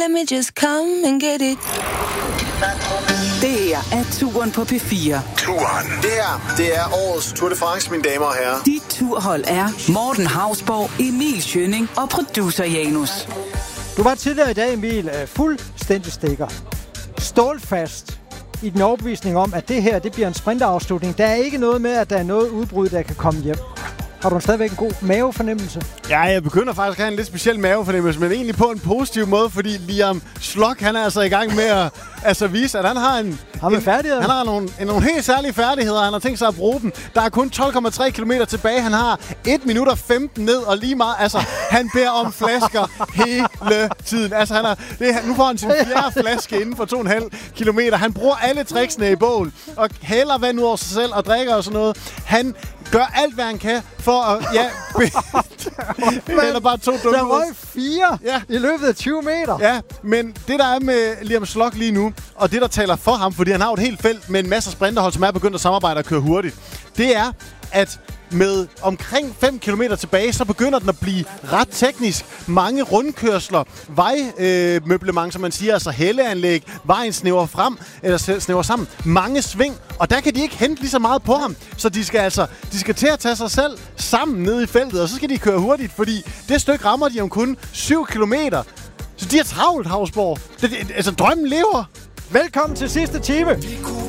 Let me just come and get it. Det her er Turen på P4. Turen. Det her, det er årets Tour de France, mine damer og herrer. Dit turhold er Morten Hausborg, Emil Schønning og producer Janus. Du var tidligere i dag, Emil, fuldstændig stikker. Stålfast i den overbevisning om, at det her det bliver en sprinterafslutning. Der er ikke noget med, at der er noget udbrud, der kan komme hjem. Har du stadigvæk en god mavefornemmelse? Ja, jeg begynder faktisk at have en lidt speciel mavefornemmelse, men egentlig på en positiv måde, fordi Liam Slock, han er altså i gang med at vise, at han har han har nogle helt særlige færdigheder, han har tænkt sig at bruge dem. Der er kun 12,3 km tilbage, han har 1 minut og 15 ned, og lige meget, altså, han beder om flasker hele tiden. Altså, nu får han sin 4. flaske inden for 2,5 kilometer. Han bruger alle tricksene i bål, og hælder vand ud over sig selv, og drikker og sådan noget. Han gør alt, hvad han kan for at... Ja, eller bare 2 dumme. Der røg 4 i løbet af 20 meter. Ja, men det, der er med Liam Slock lige nu, og det, der taler for ham, fordi han har jo et helt felt med en masse sprinterhold, som er begyndt at samarbejde og køre hurtigt, det er, at med omkring 5 km tilbage, så begynder den at blive ret teknisk. Mange rundkørsler, vejmøblement, som man siger, altså hældeanlæg, vejen snæver sammen. Mange sving, og der kan de ikke hente lige så meget på ham. Så de skal til at tage sig selv sammen nede i feltet, og så skal de køre hurtigt, fordi det stykke rammer de om kun 7 kilometer. Så de er travlt, Hausborg. Altså, drømmen lever. Velkommen til sidste time.